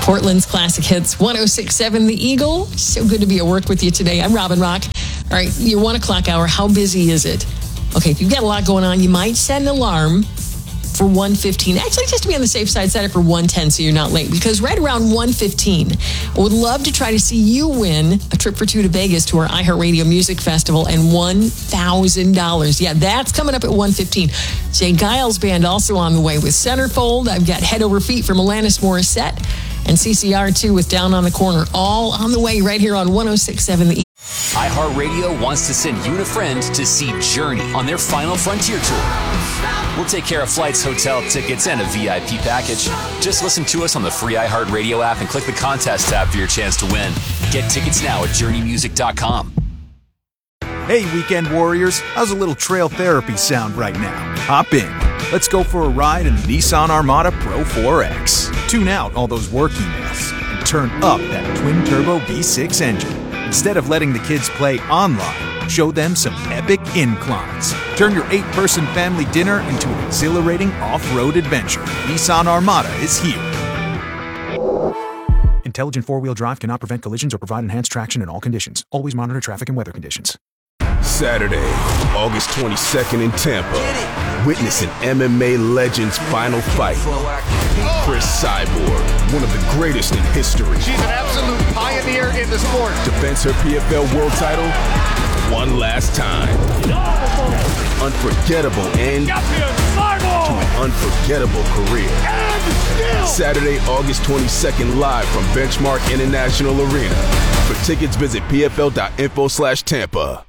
Portland's Classic Hits, 106.7 The Eagle. So good to be at work with you today. I'm Robin Rock. All right, your 1 o'clock hour, how busy is it? Okay, if you've got a lot going on, you might set an alarm for 1:15. Actually, just to be on the safe side, set it for 1:10 so you're not late. Because right around 1:15, I would love to try to see you win a trip for two to Vegas to our iHeartRadio Music Festival and $1,000. Yeah, that's coming up at 1:15. Jay Giles Band also on the way with Centerfold. I've got Head Over Feet from Alanis Morissette and CCR2 with Down on the Corner. All on the way right here on 106.7 The iHeartRadio wants to send you and a friend to see Journey on their Final Frontier tour. We'll take care of flights, hotel tickets, and a VIP package. Just listen to us on the free iHeartRadio app and click the contest tab for your chance to win. Get tickets now at JourneyMusic.com. Hey, weekend warriors, how's a little trail therapy sound right now? Hop in. Let's go for a ride in the Nissan Armada Pro 4X. Tune out all those work emails and turn up that twin-turbo V6 engine. Instead of letting the kids play online, show them some epic inclines. Turn your 8-person family dinner into an exhilarating off-road adventure. Nissan Armada is here. Intelligent four-wheel drive cannot prevent collisions or provide enhanced traction in all conditions. Always monitor traffic and weather conditions. Saturday, August 22nd in Tampa. Witness an MMA legend's final fight. Chris Cyborg, one of the greatest in history. She's an absolute pioneer in the sport. Defends her PFL world title one last time. Unforgettable end to an unforgettable career. Saturday, August 22nd, live from Benchmark International Arena. For tickets, visit pfl.info/Tampa.